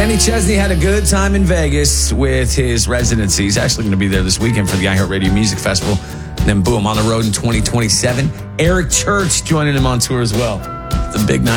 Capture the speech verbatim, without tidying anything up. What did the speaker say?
Kenny Chesney had a good time in Vegas with his residency. He's actually going to be there this weekend for the iHeartRadio Music Festival. And then boom, on the road in twenty twenty-seven. Eric Church joining him on tour as well. The big night.